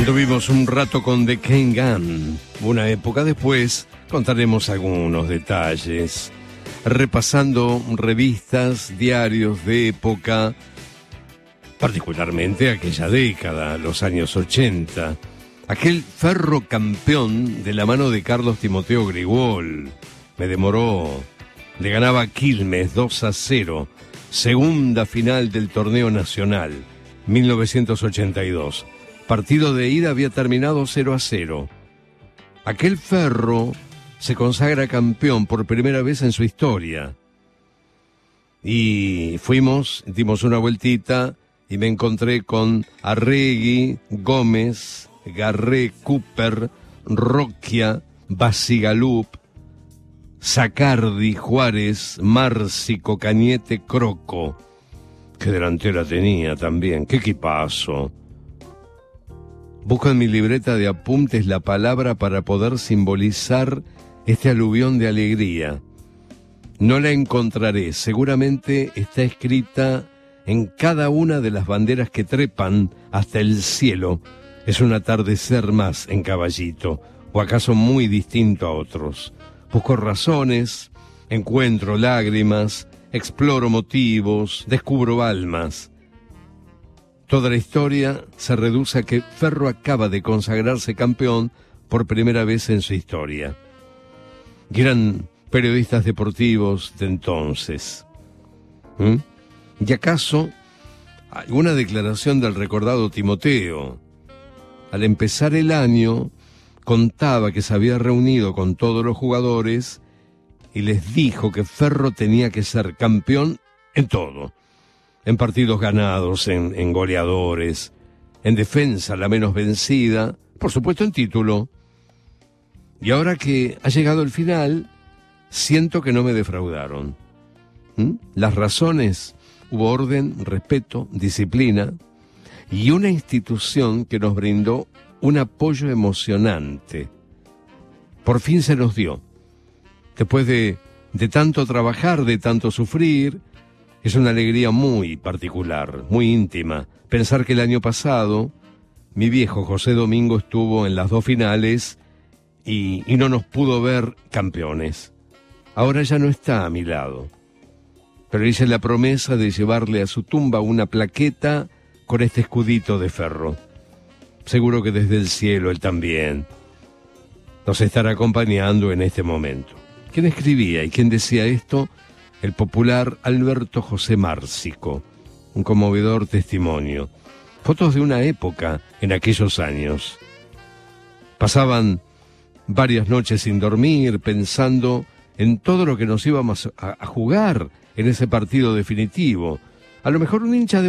Anduvimos un rato con The King Gun. Una época después contaremos algunos detalles, repasando revistas, diarios de época, particularmente aquella década, los años 80. Aquel Ferro campeón de la mano de Carlos Timoteo Grigol. Me demoró. Le ganaba a Quilmes 2-0. Segunda final del torneo nacional, 1982. Partido de ida había terminado 0-0. Aquel Ferro se consagra campeón por primera vez en su historia. Y dimos una vueltita y me encontré con Arregui, Gómez, Garré, Cooper, Rocchia, Basigalup, Sacardi, Juárez, Márcico, Cañete, Croco. Qué delantera tenía también, qué equipazo. Busco en mi libreta de apuntes la palabra para poder simbolizar este aluvión de alegría. No la encontraré, seguramente está escrita en cada una de las banderas que trepan hasta el cielo. Es un atardecer más en Caballito, o acaso muy distinto a otros. Busco razones, encuentro lágrimas, exploro motivos, descubro almas. Toda la historia se reduce a que Ferro acaba de consagrarse campeón por primera vez en su historia. Y eran periodistas deportivos de entonces. ¿Y acaso alguna declaración del recordado Timoteo? Al empezar el año, contaba que se había reunido con todos los jugadores y les dijo que Ferro tenía que ser campeón en todo. En partidos ganados, en goleadores, en defensa la menos vencida, por supuesto en título. Y ahora que ha llegado el final, siento que no me defraudaron. Las razones: hubo orden, respeto, disciplina y una institución que nos brindó un apoyo emocionante. Por fin se nos dio. Después de tanto trabajar, de tanto sufrir, es una alegría muy particular, muy íntima. Pensar que el año pasado mi viejo José Domingo estuvo en las dos finales y no nos pudo ver campeones. Ahora ya no está a mi lado. Pero hice la promesa de llevarle a su tumba una plaqueta con este escudito de Ferro. Seguro que desde el cielo él también nos estará acompañando en este momento. ¿Quién escribía y quién decía esto? El popular Alberto José Márcico, un conmovedor testimonio. Fotos de una época en aquellos años. Pasaban varias noches sin dormir, pensando en todo lo que nos íbamos a jugar en ese partido definitivo. A lo mejor un hincha de